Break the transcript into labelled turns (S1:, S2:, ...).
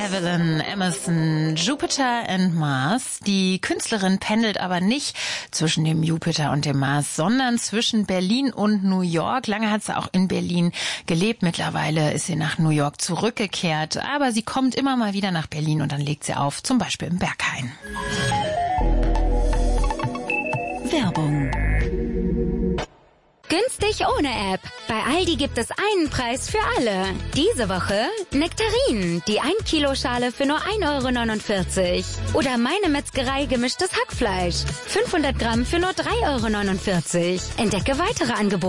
S1: Evelyn Emerson, Jupiter and Mars. Die Künstlerin pendelt aber nicht zwischen dem Jupiter und dem Mars, sondern zwischen Berlin und New York. Lange hat sie auch in Berlin gelebt. Mittlerweile ist sie nach New York zurückgekehrt. Aber sie kommt immer mal wieder nach Berlin und dann legt sie auf, zum Beispiel im Berghain.
S2: Werbung. Günstig ohne App. Bei Aldi gibt es einen Preis für alle. Diese Woche Nektarinen, die 1 Kilo Schale für nur 1,49 €. Oder Meine Metzgerei gemischtes Hackfleisch. 500 Gramm für nur 3,49 €. Entdecke weitere Angebote